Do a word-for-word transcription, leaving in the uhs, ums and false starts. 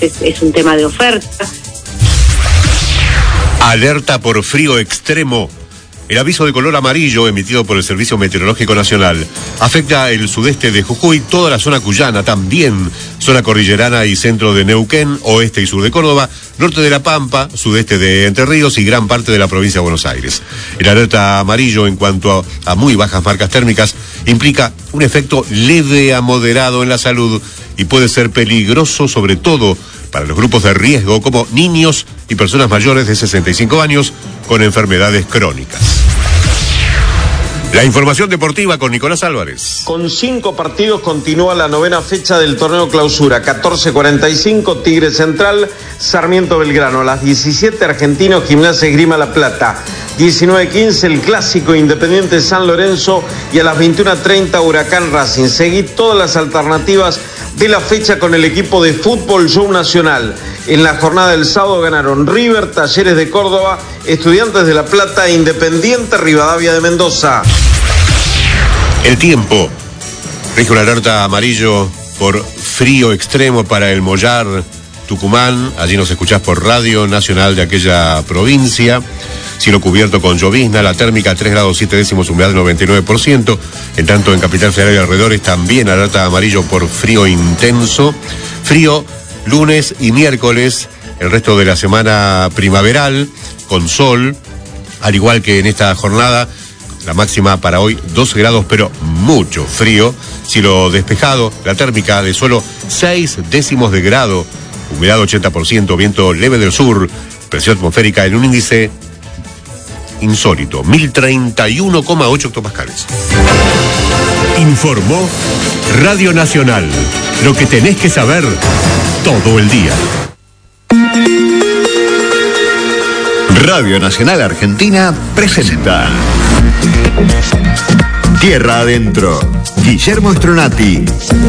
es, es un tema de oferta. Alerta por frío extremo. El aviso de color amarillo emitido por el Servicio Meteorológico Nacional afecta el sudeste de Jujuy, toda la zona cuyana, también zona cordillerana y centro de Neuquén, oeste y sur de Córdoba, norte de La Pampa, sudeste de Entre Ríos y gran parte de la provincia de Buenos Aires. El alerta amarillo en cuanto a, a muy bajas marcas térmicas implica un efecto leve a moderado en la salud y puede ser peligroso sobre todo para los grupos de riesgo como niños y personas mayores de sesenta y cinco años con enfermedades crónicas. La información deportiva con Nicolás Álvarez. Con cinco partidos continúa la novena fecha del torneo clausura. catorce cuarenta y cinco, Tigre Central, Sarmiento Belgrano. A las diecisiete, Argentino, Gimnasia Esgrima La Plata. diecinueve quince, el clásico Independiente San Lorenzo. Y a las veintiuno treinta, Huracán Racing. Seguí todas las alternativas de la fecha con el equipo de Fútbol Show Nacional. En la jornada del sábado ganaron River, Talleres de Córdoba, Estudiantes de La Plata e Independiente Rivadavia de Mendoza. El tiempo. Rige una alerta amarillo por frío extremo para el Mollar, Tucumán. Allí nos escuchás por Radio Nacional de aquella provincia. Cielo cubierto con llovizna, la térmica tres grados siete décimos, humedad noventa y nueve por ciento. En tanto, en Capital Federal y alrededores también alerta amarillo por frío intenso. Frío lunes y miércoles, el resto de la semana primaveral, con sol, al igual que en esta jornada. La máxima para hoy, doce grados, pero mucho frío. Cielo despejado, la térmica de solo seis décimos de grado, humedad ochenta por ciento, viento leve del sur, presión atmosférica en un índice insólito, mil treinta y uno coma ocho hectopascales. Informó Radio Nacional. Lo que tenés que saber todo el día. Radio Nacional Argentina presenta Tierra Adentro. Guillermo Stronati.